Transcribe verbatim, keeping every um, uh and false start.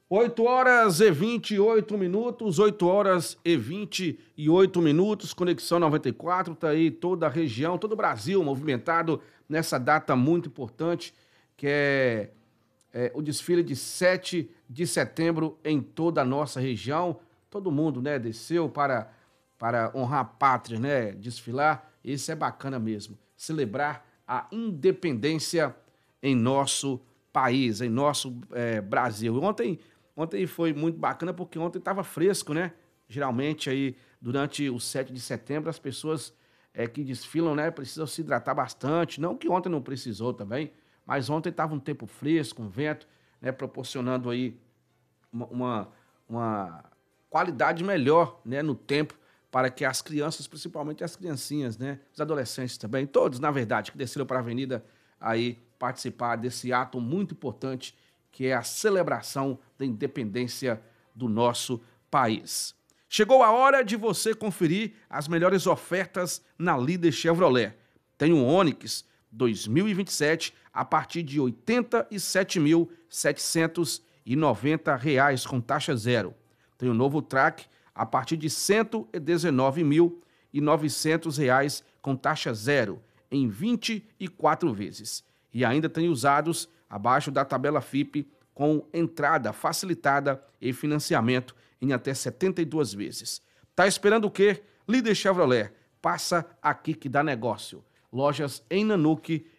oito horas e vinte e oito minutos, oito horas e vinte e oito minutos, Conexão noventa e quatro, tá aí toda a região, todo o Brasil movimentado nessa data muito importante, que é, é o desfile de sete de setembro em toda a nossa região. Todo mundo, né, desceu para, para honrar a pátria, né, desfilar. Isso é bacana mesmo, celebrar a independência em nosso país, em nosso é, Brasil. Ontem Ontem foi muito bacana porque ontem estava fresco, né? Geralmente aí, durante o sete de setembro, as pessoas é, que desfilam, né, precisam se hidratar bastante. Não que ontem não precisou também, mas ontem estava um tempo fresco, um vento, né, proporcionando aí uma, uma, uma qualidade melhor, né, no tempo para que as crianças, principalmente as criancinhas, né, os adolescentes também, todos, na verdade, que desceram para a avenida aí participar desse ato muito importante que é a celebração da independência do nosso país. Chegou a hora de você conferir as melhores ofertas na Líder Chevrolet. Tem um Onix dois mil e vinte e sete a partir de oitenta e sete mil setecentos e noventa reais com taxa zero. Tem o novo Track a partir de cento e dezenove mil e novecentos reais com taxa zero em vinte e quatro vezes. E ainda tem usados abaixo da tabela F I P, com entrada facilitada e financiamento em até setenta e duas vezes. Tá esperando o quê? Líder Chevrolet, passa aqui que dá negócio. Lojas em Nanuque